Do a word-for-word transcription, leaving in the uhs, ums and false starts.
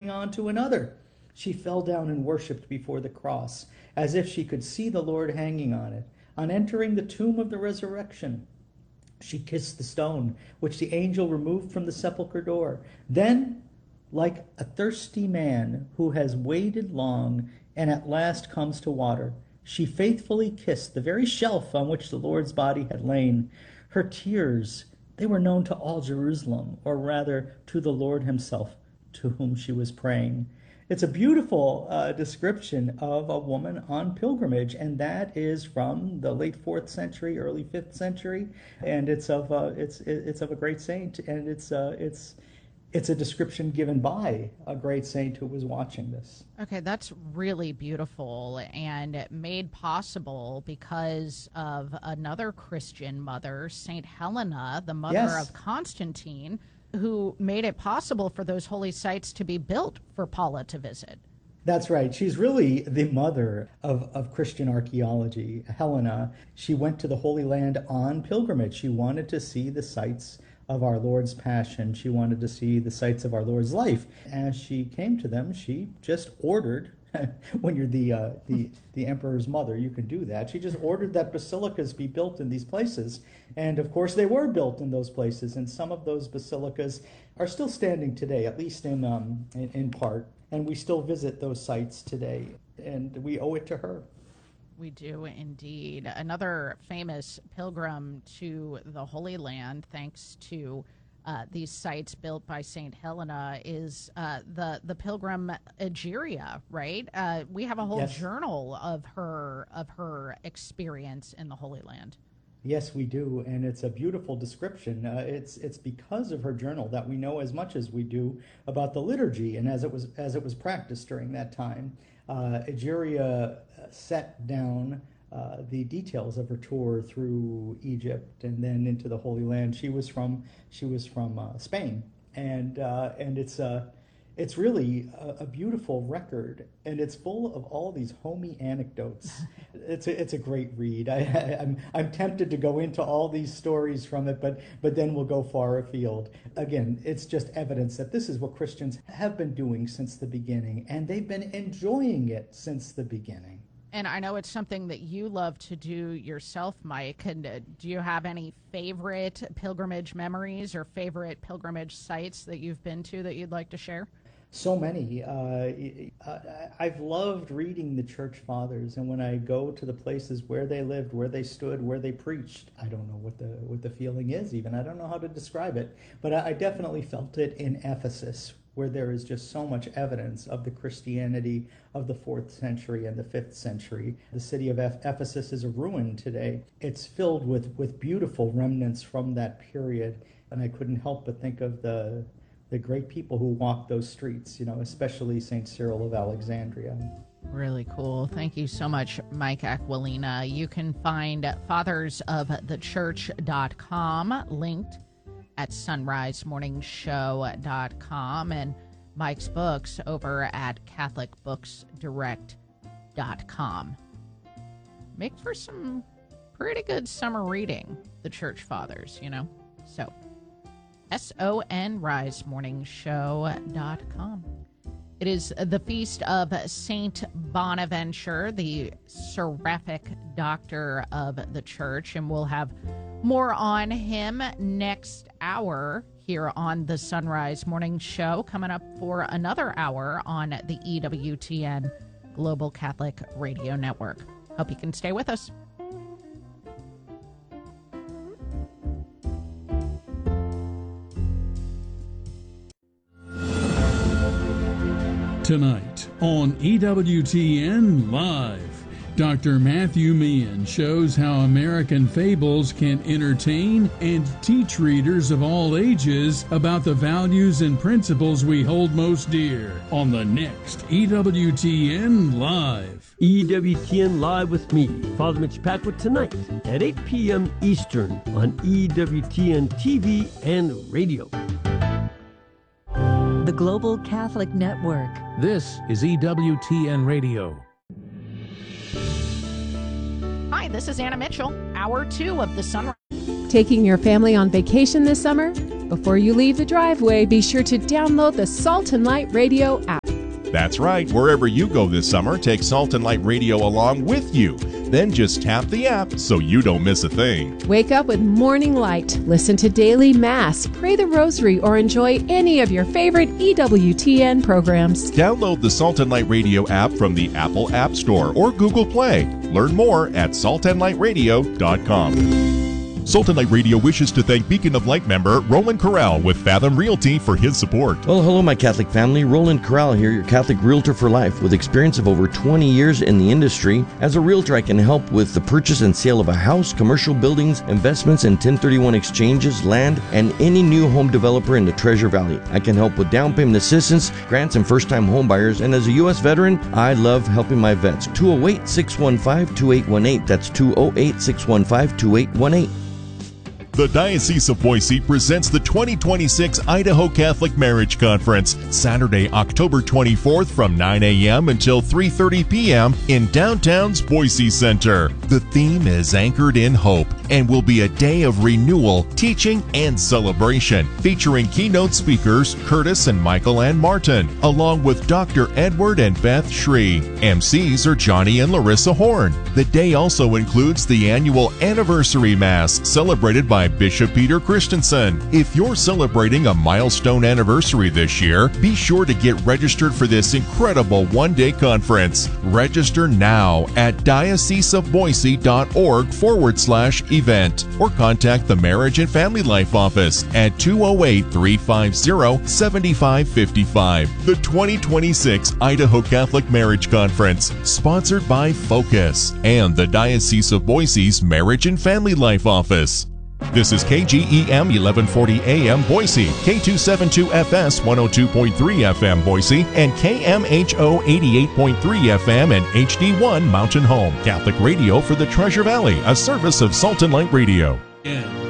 hang on to another. She fell down and worshipped before the cross, as if she could see the Lord hanging on it. On entering the tomb of the resurrection, she kissed the stone, which the angel removed from the sepulchre door. Then, like a thirsty man who has waited long and at last comes to water, she faithfully kissed the very shelf on which the Lord's body had lain. Her tears, they were known to all Jerusalem, or rather to the Lord himself, to whom she was praying. It's a beautiful uh, description of a woman on pilgrimage, and that is from the late fourth century, early fifth century, and it's of uh, it's it's of a great saint, and it's uh, it's it's a description given by a great saint who was watching this. Okay, that's really beautiful and made possible because of another Christian mother, Saint Helena, the mother Yes. of Constantine, who made it possible for those holy sites to be built for Paula to visit. That's right. She's really the mother of, of Christian archaeology. Helena, she went to the Holy Land on pilgrimage. She wanted to see the sites of our Lord's Passion. She wanted to see the sites of our Lord's life. As she came to them, she just ordered, when you're the, uh, the, the emperor's mother, you can do that. She just ordered that basilicas be built in these places. And of course, they were built in those places. And some of those basilicas are still standing today, at least in, um, in, in part. And we still visit those sites today. And we owe it to her. We do indeed. Another famous pilgrim to the Holy Land, thanks to uh, these sites built by Saint Helena, is uh, the the pilgrim Egeria. Right? Uh, we have a whole Yes. journal of her of her experience in the Holy Land. Yes, we do, and it's a beautiful description. Uh, it's it's because of her journal that we know as much as we do about the liturgy and as it was as it was practiced during that time. Uh, Egeria set down uh, the details of her tour through Egypt and then into the Holy Land. She was from she was from uh, Spain, and uh, and it's a it's really a, a beautiful record, and it's full of all these homey anecdotes. It's a, it's a great read. I, I, I'm I'm tempted to go into all these stories from it, but but then we'll go far afield. Again, it's just evidence that this is what Christians have been doing since the beginning, and they've been enjoying it since the beginning. And I know it's something that you love to do yourself, Mike. And uh, do you have any favorite pilgrimage memories or favorite pilgrimage sites that you've been to that you'd like to share? So many. Uh, I've loved reading the church fathers, and when I go to the places where they lived, where they stood, where they preached, I don't know what the what the feeling is even. I don't know how to describe it, but I definitely felt it in Ephesus, where there is just so much evidence of the Christianity of the fourth century and the fifth century. The city of Ephesus is a ruin today. It's filled with, with beautiful remnants from that period, and I couldn't help but think of the the great people who walked those streets, you know, especially Saint Cyril of Alexandria. Really cool. Thank you so much, Mike Aquilina. You can find fathers of the church dot com linked at sunrise morning show dot com and Mike's books over at catholic books direct dot com. Make for some pretty good summer reading, the Church Fathers, you know. So, S O N rise morning show dot com. It is the feast of Saint Bonaventure, the seraphic doctor of the church, and we'll have more on him next hour here on the Sunrise Morning Show, coming up for another hour on the E W T N Global Catholic Radio Network. Hope you can stay with us. Tonight on E W T N Live, Doctor Matthew Meehan shows how American fables can entertain and teach readers of all ages about the values and principles we hold most dear on the next E W T N Live. E W T N Live with me, Father Mitch Packwood, tonight at eight p.m. Eastern on E W T N T V and radio. The Global Catholic Network. This is E W T N Radio. Hi, this is Anna Mitchell, hour two of the Sunrise. Taking your family on vacation this summer? Before you leave the driveway, be sure to download the Salt and Light Radio app. That's right. Wherever you go this summer, take Salt and Light Radio along with you. Then just tap the app so you don't miss a thing. Wake up with Morning Light, listen to Daily Mass, pray the Rosary, or enjoy any of your favorite E W T N programs. Download the Salt and Light Radio app from the Apple App Store or Google Play. Learn more at salt and light radio dot com. Salt and Light Radio wishes to thank Beacon of Light member Roland Corral with Fathom Realty for his support. Well, hello, my Catholic family. Roland Corral here, your Catholic realtor for life with experience of over twenty years in the industry. As a realtor, I can help with the purchase and sale of a house, commercial buildings, investments in ten thirty-one exchanges, land, and any new home developer in the Treasure Valley. I can help with down payment assistance, grants, and first-time home buyers. And as a U S veteran, I love helping my vets. two oh eight, six one five, two eight one eight. That's two oh eight, six one five, two eight one eight. The Diocese of Boise presents the twenty twenty-six Idaho Catholic Marriage Conference, Saturday, October twenty-fourth from nine a.m. until three thirty p.m. in downtown's Boise Center. The theme is Anchored in Hope and will be a day of renewal, teaching, and celebration, featuring keynote speakers Curtis and Michael Ann Martin, along with Doctor Edward and Beth Shree. M Cs are Johnny and Larissa Horn. The day also includes the annual Anniversary Mass, celebrated by Bishop Peter Christensen. If you're celebrating a milestone anniversary this year, be sure to get registered for this incredible one-day conference. Register now at dioceseofboise.org forward slash event or contact the Marriage and Family Life Office at two oh eight, three five zero, seven five five five. The twenty twenty-six Idaho Catholic Marriage Conference, sponsored by Focus and the Diocese of Boise's Marriage and Family Life Office. This is K G E M eleven forty A M Boise, K two seventy-two F S one oh two point three F M Boise, and K M H O eighty-eight point three F M and H D one Mountain Home. Catholic radio for the Treasure Valley, a service of Salt and Light Radio. Yeah.